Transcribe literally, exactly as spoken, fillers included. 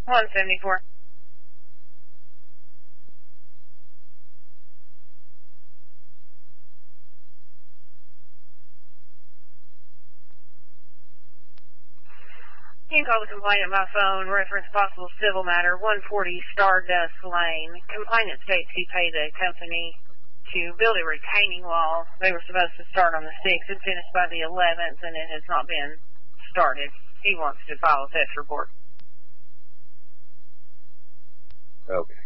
one seventy-four. You can call the complainant by phone, reference possible civil matter, one forty Stardust Lane. Complainant states he paid the company to build a retaining wall. They were supposed to start on the sixth and finish by the eleventh, and it has not been started. He wants to file a theft report. Okay.